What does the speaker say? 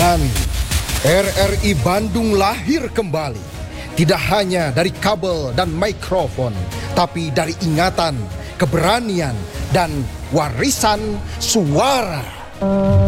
kami, RRI Bandung lahir kembali. Tidak hanya dari kabel dan mikrofon, tapi dari ingatan, keberanian, dan warisan suara.